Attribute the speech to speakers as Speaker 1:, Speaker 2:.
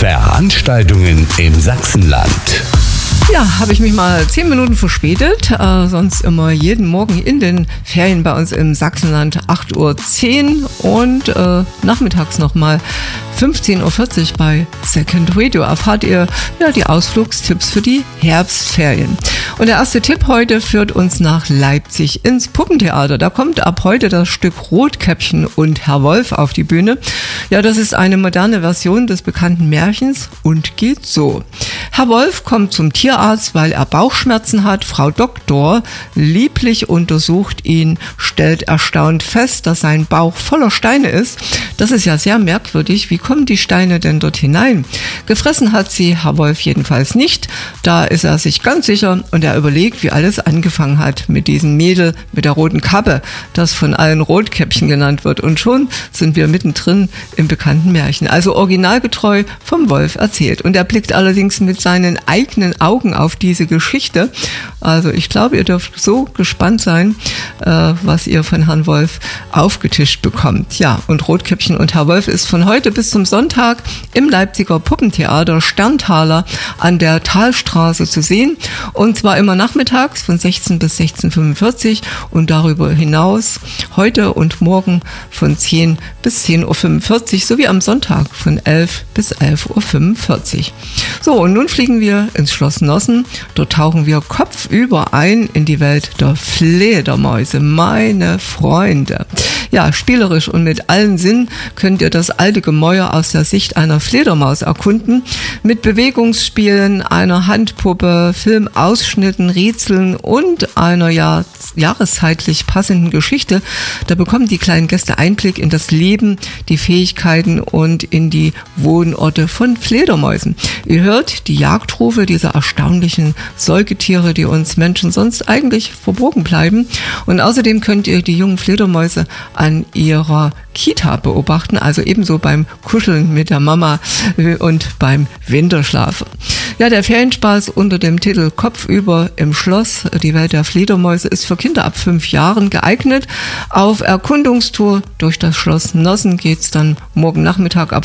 Speaker 1: Veranstaltungen im Sachsenland.
Speaker 2: Ja, habe ich mich mal 10 Minuten verspätet, sonst immer jeden Morgen in den Ferien bei uns im Sachsenland 8:10 Uhr und nachmittags nochmal 15:40 Uhr bei Second Radio erfahrt ihr die Ausflugstipps für die Herbstferien. Und der erste Tipp heute führt uns nach Leipzig ins Puppentheater. Da kommt ab heute das Stück Rotkäppchen und Herr Wolf auf die Bühne. Ja, das ist eine moderne Version des bekannten Märchens und geht so. Herr Wolf kommt zum Tierarzt, weil er Bauchschmerzen hat. Frau Doktor lieblich untersucht ihn, stellt erstaunt fest, dass sein Bauch voller Steine ist. Das ist ja sehr merkwürdig. Wie kommen die Steine denn dort hinein? Gefressen hat sie Herr Wolf jedenfalls nicht. Da ist er sich ganz sicher und er überlegt, wie alles angefangen hat mit diesem Mädel mit der roten Kappe, das von allen Rotkäppchen genannt wird. Und schon sind wir mittendrin im bekannten Märchen. Also originalgetreu vom Wolf erzählt. Und er blickt allerdings mit seinen eigenen Augen auf diese Geschichte. Also ich glaube, ihr dürft so gespannt sein, was ihr von Herrn Wolf aufgetischt bekommt. Ja, und Rotkäppchen und Herr Wolf ist von heute bis zum Sonntag im Leipziger Puppentheater Sterntaler an der Talstraße zu sehen. Und zwar immer nachmittags von 16 bis 16:45 Uhr und darüber hinaus heute und morgen von 10 bis 10:45 Uhr sowie am Sonntag von 11 bis 11:45 Uhr. So, und nun fliegen wir ins Schloss Nossen. Dort tauchen wir kopfüber ein in die Welt der Fledermäuse, meine Freunde. Ja, spielerisch und mit allen Sinnen könnt ihr das alte Gemäuer aus der Sicht einer Fledermaus erkunden. Mit Bewegungsspielen, einer Handpuppe, Filmausschnitten, Rätseln und einer jahreszeitlich passenden Geschichte. Da bekommen die kleinen Gäste Einblick in das Leben, die Fähigkeiten und in die Wohnorte von Fledermäusen. Ihr hört die Jagdrufe dieser erstaunlichen Säugetiere, die uns Menschen sonst eigentlich verborgen bleiben. Und außerdem könnt ihr die jungen Fledermäuse an ihrer Kita beobachten, also ebenso beim Kuscheln mit der Mama und beim Winterschlaf. Ja, der Ferienspaß unter dem Titel Kopfüber im Schloss, die Welt der Fledermäuse, ist für Kinder ab 5 Jahren geeignet. Auf Erkundungstour durch das Schloss Nossen geht's dann morgen Nachmittag ab